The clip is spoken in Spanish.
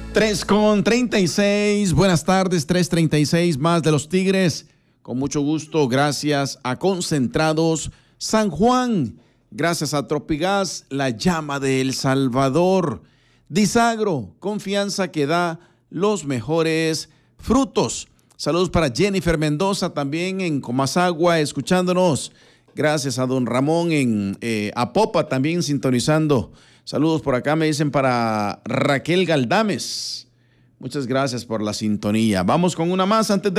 3:36, buenas tardes, 3:36 más de los Tigres. Con mucho gusto, gracias a Concentrados San Juan, gracias a Tropigas, la llama de El Salvador. Disagro, confianza que da los mejores frutos. Saludos para Jennifer Mendoza, también en Comasagua, escuchándonos. Gracias a don Ramón en Apopa, también sintonizando. Saludos por acá, me dicen para Raquel Galdames. Muchas gracias por la sintonía. Vamos con una más antes de